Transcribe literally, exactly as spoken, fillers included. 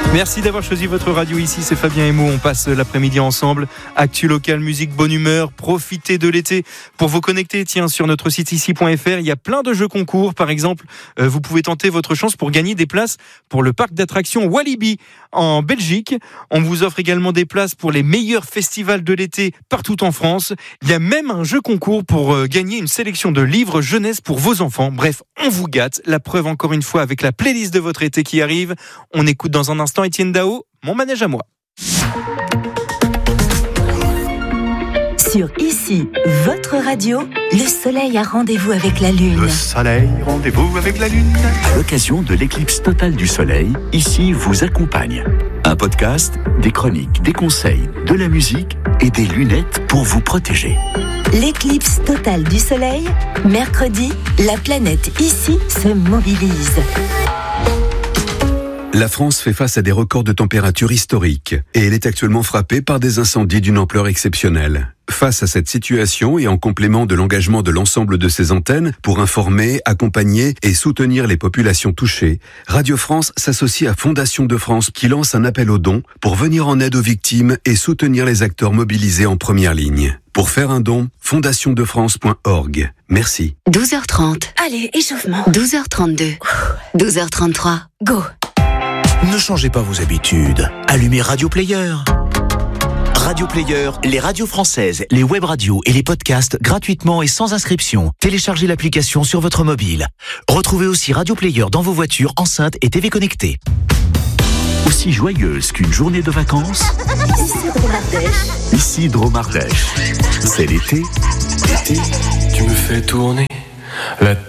Merci d'avoir choisi votre radio ici, c'est Fabien et Mo. On passe l'après-midi ensemble. Actu local, musique, bonne humeur. Profitez de l'été pour vous connecter. Tiens, sur notre site ici point f r, il y a plein de jeux concours. Par exemple, euh, vous pouvez tenter votre chance pour gagner des places pour le parc d'attractions Walibi en Belgique. On vous offre également des places pour les meilleurs festivals de l'été partout en France. Il y a même un jeu concours pour euh, gagner une sélection de livres jeunesse pour vos enfants. Bref, on vous gâte. La preuve encore une fois avec la playlist de votre été qui arrive. On écoute dans un instant Étienne Dao, mon manège à moi. Sur Ici, votre radio, le soleil a rendez-vous avec la lune. Le soleil, rendez-vous avec la lune. À l'occasion de l'éclipse totale du soleil, Ici vous accompagne. Un podcast, des chroniques, des conseils, de la musique et des lunettes pour vous protéger. L'éclipse totale du soleil, mercredi, la planète Ici se mobilise. La France fait face à des records de température historiques et elle est actuellement frappée par des incendies d'une ampleur exceptionnelle. Face à cette situation et en complément de l'engagement de l'ensemble de ses antennes pour informer, accompagner et soutenir les populations touchées, Radio France s'associe à Fondation de France qui lance un appel aux dons pour venir en aide aux victimes et soutenir les acteurs mobilisés en première ligne. Pour faire un don, fondation de france point org. Merci. douze heures trente. Allez, échauffement. douze heures trente-deux. douze heures trente-trois. Go. Ne changez pas vos habitudes. Allumez Radio Player. Radio Player, les radios françaises, les web radios et les podcasts gratuitement et sans inscription. Téléchargez l'application sur votre mobile. Retrouvez aussi Radio Player dans vos voitures, enceintes et T V connectées. Aussi joyeuse qu'une journée de vacances, Ici Dromardèche. C'est l'été. L'été, tu me fais tourner la